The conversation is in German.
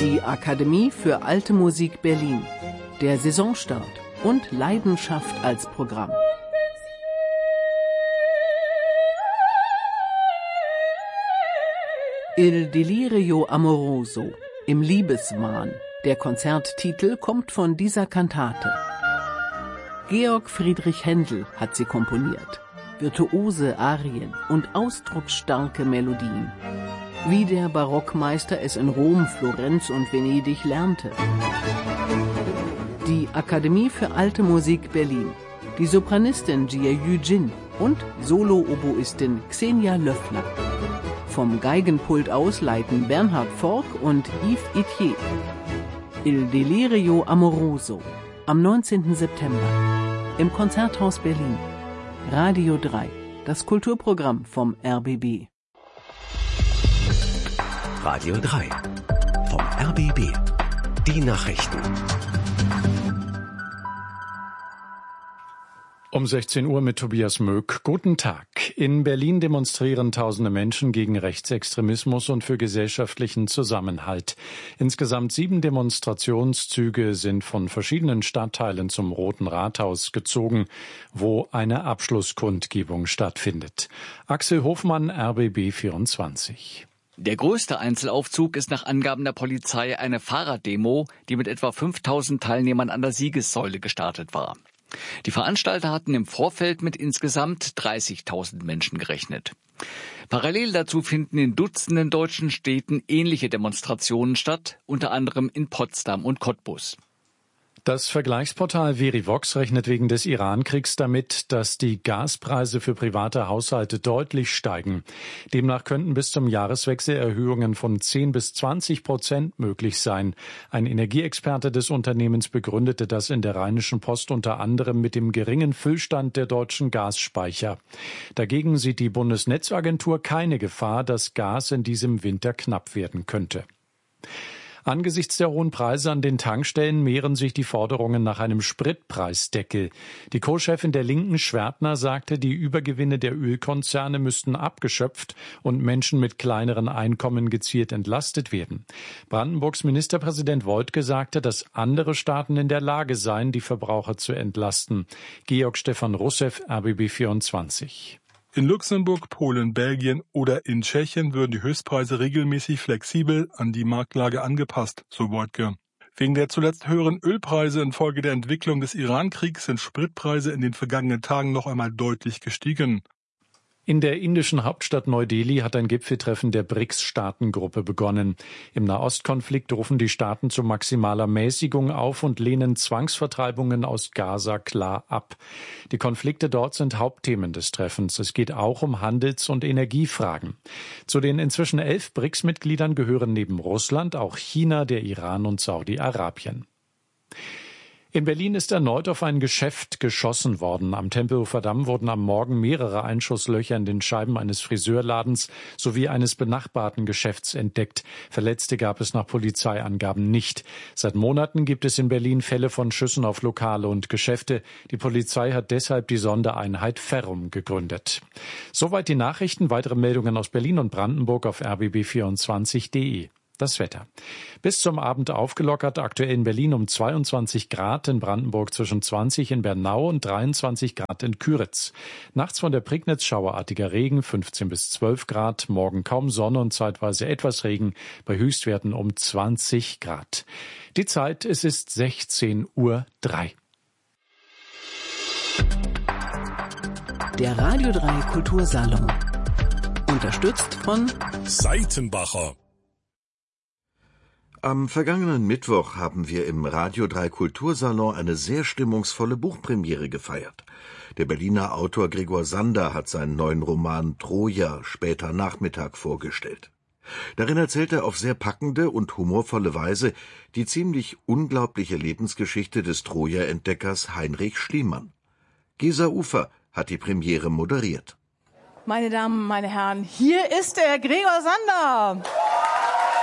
Die Akademie für Alte Musik Berlin. Der Saisonstart und Leidenschaft als Programm. Il Delirio Amoroso, im Liebeswahn. Der Konzerttitel kommt von dieser Kantate. Georg Friedrich Händel hat sie komponiert. Virtuose Arien und ausdrucksstarke Melodien. Wie der Barockmeister es in Rom, Florenz und Venedig lernte. Die Akademie für Alte Musik Berlin. Die Sopranistin Jia Yu-jin und Solo-Oboistin Xenia Löffler. Vom Geigenpult aus leiten Bernhard Fork und Yves Itier. Il Delirio Amoroso. Am 19. September. Im Konzerthaus Berlin. Radio 3. Das Kulturprogramm vom RBB. Radio 3. Vom RBB. Die Nachrichten. Um 16 Uhr mit Tobias Möck. Guten Tag. In Berlin demonstrieren tausende Menschen gegen Rechtsextremismus und für gesellschaftlichen Zusammenhalt. Insgesamt 7 Demonstrationszüge sind von verschiedenen Stadtteilen zum Roten Rathaus gezogen, wo eine Abschlusskundgebung stattfindet. Axel Hofmann, RBB 24. Der größte Einzelaufzug ist nach Angaben der Polizei eine Fahrraddemo, die mit etwa 5000 Teilnehmern an der Siegessäule gestartet war. Die Veranstalter hatten im Vorfeld mit insgesamt 30.000 Menschen gerechnet. Parallel dazu finden in Dutzenden deutschen Städten ähnliche Demonstrationen statt, unter anderem in Potsdam und Cottbus. Das Vergleichsportal Verivox rechnet wegen des Iran-Kriegs damit, dass die Gaspreise für private Haushalte deutlich steigen. Demnach könnten bis zum Jahreswechsel Erhöhungen von 10 bis 20% möglich sein. Ein Energieexperte des Unternehmens begründete das in der Rheinischen Post unter anderem mit dem geringen Füllstand der deutschen Gasspeicher. Dagegen sieht die Bundesnetzagentur keine Gefahr, dass Gas in diesem Winter knapp werden könnte. Angesichts der hohen Preise an den Tankstellen mehren sich die Forderungen nach einem Spritpreisdeckel. Die Co-Chefin der Linken, Schwertner, sagte, die Übergewinne der Ölkonzerne müssten abgeschöpft und Menschen mit kleineren Einkommen gezielt entlastet werden. Brandenburgs Ministerpräsident Woidke sagte, dass andere Staaten in der Lage seien, die Verbraucher zu entlasten. Georg Stefan Russev, RBB 24. In Luxemburg, Polen, Belgien oder in Tschechien würden die Höchstpreise regelmäßig flexibel an die Marktlage angepasst, so Woidke. Wegen der zuletzt höheren Ölpreise infolge der Entwicklung des Iran-Kriegs sind Spritpreise in den vergangenen Tagen noch einmal deutlich gestiegen. In der indischen Hauptstadt Neu-Delhi hat ein Gipfeltreffen der BRICS-Staatengruppe begonnen. Im Nahostkonflikt rufen die Staaten zu maximaler Mäßigung auf und lehnen Zwangsvertreibungen aus Gaza klar ab. Die Konflikte dort sind Hauptthemen des Treffens. Es geht auch um Handels- und Energiefragen. Zu den inzwischen 11 BRICS-Mitgliedern gehören neben Russland auch China, der Iran und Saudi-Arabien. In Berlin ist erneut auf ein Geschäft geschossen worden. Am Tempelhofer Damm wurden am Morgen mehrere Einschusslöcher in den Scheiben eines Friseurladens sowie eines benachbarten Geschäfts entdeckt. Verletzte gab es nach Polizeiangaben nicht. Seit Monaten gibt es in Berlin Fälle von Schüssen auf Lokale und Geschäfte. Die Polizei hat deshalb die Sondereinheit Ferrum gegründet. Soweit die Nachrichten. Weitere Meldungen aus Berlin und Brandenburg auf rbb24.de. Das Wetter. Bis zum Abend aufgelockert, aktuell in Berlin um 22 Grad, in Brandenburg zwischen 20, in Bernau und 23 Grad in Küritz. Nachts von der Prignitz schauerartiger Regen, 15 bis 12 Grad, morgen kaum Sonne und zeitweise etwas Regen, bei Höchstwerten um 20 Grad. Die Zeit, es ist 16:03 Uhr. Der Radio 3 Kultursalon. Unterstützt von Seitenbacher. Am vergangenen Mittwoch haben wir im Radio 3 Kultursalon eine sehr stimmungsvolle Buchpremiere gefeiert. Der Berliner Autor Gregor Sander hat seinen neuen Roman Troja später Nachmittag vorgestellt. Darin erzählt er auf sehr packende und humorvolle Weise die ziemlich unglaubliche Lebensgeschichte des Troja-Entdeckers Heinrich Schliemann. Gesa Ufer hat die Premiere moderiert. Meine Damen, meine Herren, hier ist er, Gregor Sander.